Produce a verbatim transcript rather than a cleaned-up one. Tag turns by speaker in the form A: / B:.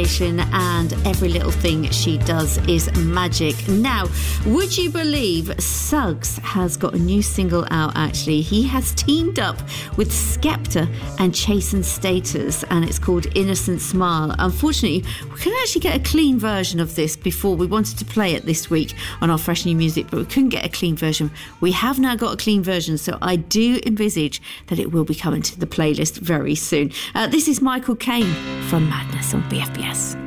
A: sensation, and every little thing she does is magic. Now, would you believe Suggs has got a new single out, actually? He has teamed up with Skepta and Chasen Status, and it's called Innocent Smile. Unfortunately, we couldn't actually get a clean version of this before. We wanted to play it this week on our Fresh New Music, but we couldn't get a clean version. We have now got a clean version, so I do envisage that it will be coming to the playlist very soon. Uh, this is Michael Caine from Madness on B F B S.